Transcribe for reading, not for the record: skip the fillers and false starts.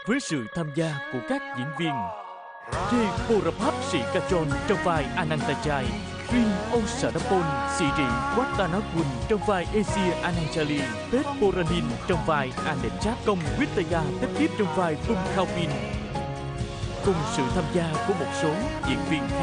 với sự tham gia của các diễn viên Rê Borapap Sikachon trong vai Anantachai, Rin Osadapon Siri Watanagun trong vai Asia Ananchali, Pet Poranin trong vai Anechat, Công Wittaya tiếp tiếp trong vai Tung Khaopin, cùng sự tham gia của một số diễn viên khác.